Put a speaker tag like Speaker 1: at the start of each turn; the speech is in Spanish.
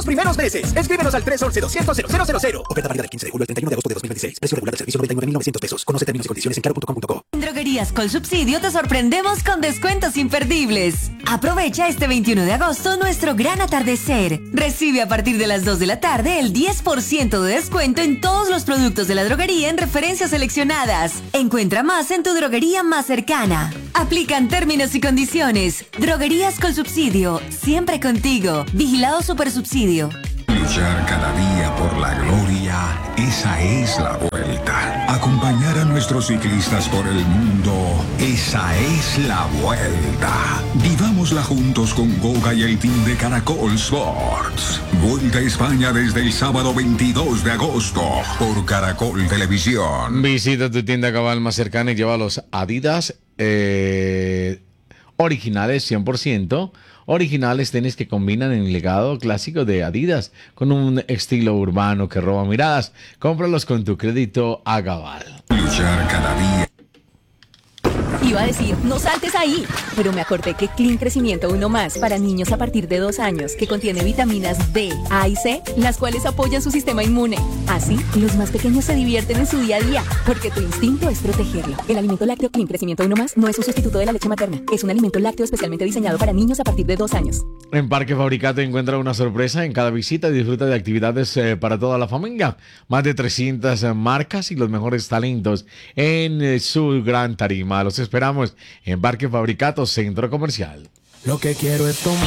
Speaker 1: primeros meses. Escríbenos al 311-200-0000. Oferta válida del 15 de julio al 31 de agosto de 2026. Precio regular del servicio 99.900 pesos. Conoce términos y condiciones en claro.com.co.
Speaker 2: En Droguerías Colsubsidio te sorprendemos con descuentos imperdibles. Aprovecha este 21 de agosto nuestro gran atardecer. Recibe a partir de las 2 de la tarde el 10% de descuento en todos los productos de la droguería en referencias seleccionadas. Encuentra más en tu droguería más cercana. Aplican términos y condiciones. Droguerías Colsubsidio, siempre contigo. Vigilado Supersubsidio.
Speaker 3: Luchar cada día por la gloria, esa es la vuelta. Acompañar a nuestros ciclistas por el mundo, esa es la vuelta. Vivámosla juntos con Goga y el team de Caracol Sports. Vuelta a España desde el sábado 22 de agosto por Caracol Televisión.
Speaker 4: Visita tu tienda Cabal más cercana y lleva los Adidas originales 100%. Originales tenis que combinan el legado clásico de Adidas con un estilo urbano que roba miradas. Cómpralos con tu crédito a Cabal.
Speaker 3: Luchar cada día.
Speaker 5: Iba a decir, no saltes ahí, pero me acordé que Clean Crecimiento 1 Más para niños a partir de 2 años, que contiene vitaminas D, A y C, las cuales apoyan su sistema inmune. Así, los más pequeños se divierten en su día a día, porque tu instinto es protegerlo. El alimento lácteo Clean Crecimiento 1 Más no es un sustituto de la leche materna, es un alimento lácteo especialmente diseñado para niños a partir de 2 años.
Speaker 4: En Parque Fabricato encuentra una sorpresa en cada visita y disfruta de actividades para toda la familia. Más de 300 marcas y los mejores talentos en su gran tarima. Los esperamos en Parque Fabricato Centro Comercial.
Speaker 1: Lo que quiero es tomar.